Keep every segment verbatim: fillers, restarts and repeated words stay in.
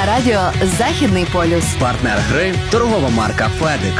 На радіо «Західний полюс». Партнер гри – торгова марка «Федик».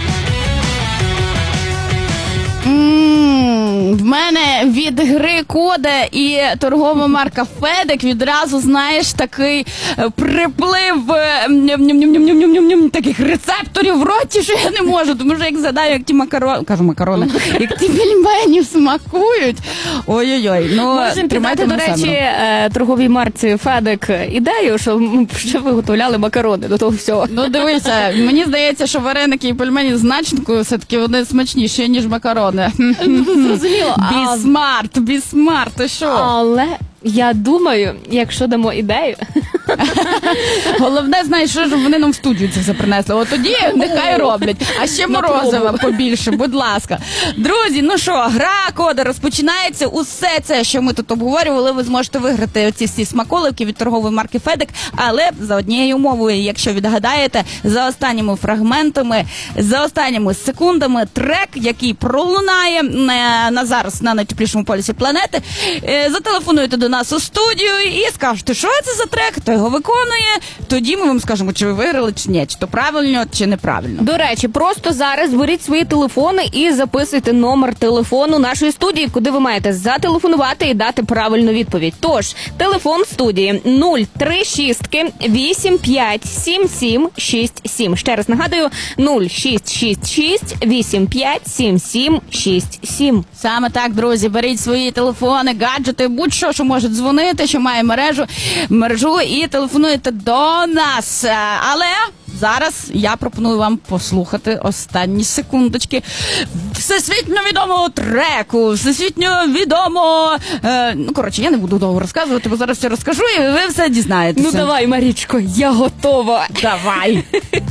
Ммм, в мене від гри Кода і торгова марка Федик відразу, знаєш, такий приплив ням-ням-ням-ням-ням-ням таких рецепторів в роті, що я не можу. Тому що як згадаю, як ті макарони, кажу макарони, як ті пельмені смакують. Ой-ой-ой. Ну, можемо піддати, до речі, торговій марці Федик ідею, що ще виготовляли макарони до того всього. Ну, дивися, мені здається, що вареники і пельмені з начинкою все-таки вони смачніші, ніж макарони. Зрозуміло. Бі-смарт, бі-смарт, ти що? Але я думаю, якщо дамо ідею... Головне, знаєш, що ж вони нам в студію це все принесли. От тоді нехай роблять. А ще морозива побільше, будь ласка. Друзі, ну що, гра Кода розпочинається. Усе це, що ми тут обговорювали, ви зможете виграти оці всі смаколики від торгової марки Федик, але за однією умовою, якщо відгадаєте, за останніми фрагментами, за останніми секундами трек, який пролунає на зараз на найтеплішому полюсі планети, зателефонуєте до нас у студію і скажете, що це за трек, хто його виконує, тоді ми вам скажемо, чи ви виграли, чи ні, чи то правильно, чи неправильно. До речі, просто зараз беріть свої телефони і записуйте номер телефону нашої студії, куди ви маєте зателефонувати і дати правильну відповідь. Тож, телефон студії нуль три шість вісім п'ять сім сім шість сім. Ще раз нагадую, нуль шість шість шість вісім п'ять сім сім шість сім. Саме так, друзі, беріть свої телефони, гаджети, будь-що, що може дзвонити, що має мережу, мережу і телефонуєте до нас. Але зараз я пропоную вам послухати останні секундочки всесвітньо відомого треку, всесвітньо відомого... Е, ну, коротше, я не буду довго розказувати, бо зараз все розкажу і ви все дізнаєтеся. Ну, давай, Марічко, я готова. Давай.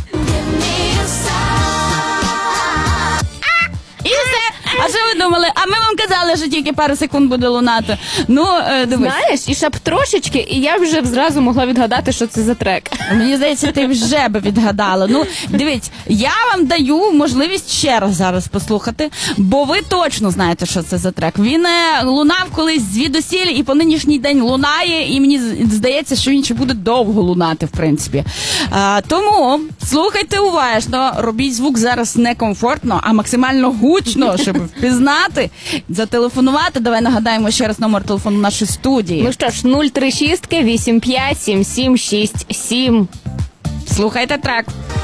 І все. А що ви думали? А ми вам казали, що тільки пару секунд буде лунати. Ну, е, дивись. Знаєш, і ще б трошечки, і я вже зразу могла відгадати, що це за трек. Мені здається, ти вже би відгадала. Ну, дивіться, я вам даю можливість ще раз зараз послухати, бо ви точно знаєте, що це за трек. Він е, лунав колись звідусіль і по нинішній день лунає, і мені здається, що він ще буде довго лунати, в принципі. А, тому слухайте уважно, робіть звук зараз не комфортно, а максимально гучно, щоб впізнати, зателефонувати. Давай нагадаємо ще раз номер телефону нашої студії. Ну що ж, нуль три шість вісім п'ять сім сім шість сім. Слухайте трек.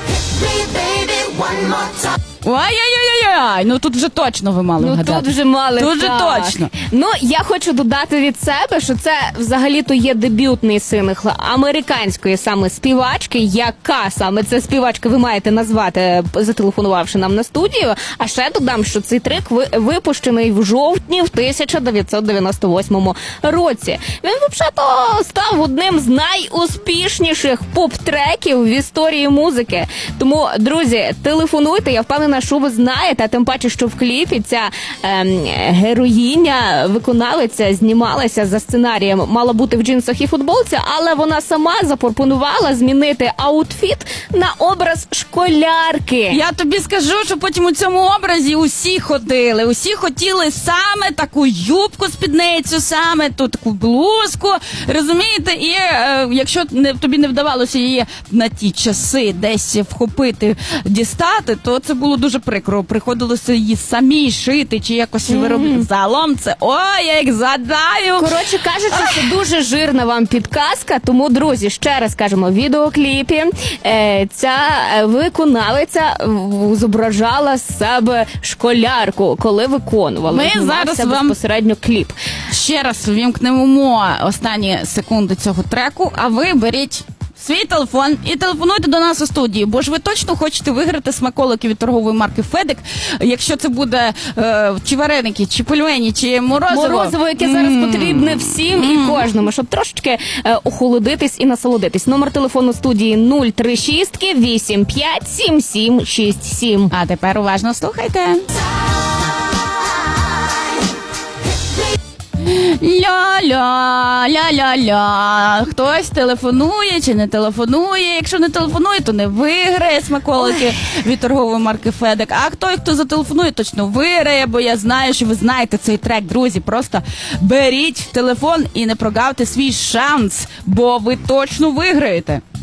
Ой-ой-ой-ой, ну тут вже точно ви мали ну, вгадати. Тут вже мали, Тут вже так. точно. Ну, я хочу додати від себе, що це взагалі-то є дебютний сингл американської саме співачки, яка саме ця співачка ви маєте назвати, зателефонувавши нам на студію. А ще додам, що цей трек випущений в жовтні в тисяча дев'ятсот дев'яносто восьмому році. Він, взагалі-то, став одним з найуспішніших поп-треків в історії музики. Тому, друзі, телефонуйте, я впевнена, що ви знаєте, а тим паче, що в кліпі ця ем, героїня, виконавиця, знімалася за сценарієм, мала бути в джинсах і футболці, але вона сама запропонувала змінити аутфіт на образ школярки. Я тобі скажу, що потім у цьому образі усі ходили, усі хотіли саме таку юбку спідницю, саме ту таку блузку, розумієте? І е, якщо не, тобі не вдавалося її на ті часи десь вхопити, дістати, то це було дуже прикро. Приходилося її самі шити чи якось mm. виробити. Загалом це, ой, я як згадаю. Коротше кажучи, це дуже жирна вам підказка, тому, друзі, ще раз кажемо, в відеокліпі е, ця виконавиця зображала з себе школярку, коли виконувала. Ми зараз вам безпосередньо кліп. Ще раз ввімкнемо останні секунди цього треку, а ви беріть свій телефон і телефонуйте до нас у студії, бо ж ви точно хочете виграти смаколики від торгової марки Федик. Якщо це буде е, чи вареники, чи пельмені, чи морозиво. Морозиво, яке зараз mm. потрібне всім mm. і кожному, щоб трошечки е, охолодитись і насолодитись. Номер телефону студії нуль три шість вісім п'ять сім сім шість сім. А тепер уважно слухайте. Ля-ля, ля-ля-ля. Хтось телефонує чи не телефонує. Якщо не телефонує, то не виграє смаколики від торгової марки Федик. А той, хто зателефонує, точно виграє, бо я знаю, що ви знаєте цей трек. Друзі, просто беріть телефон і не прогавте свій шанс, бо ви точно виграєте.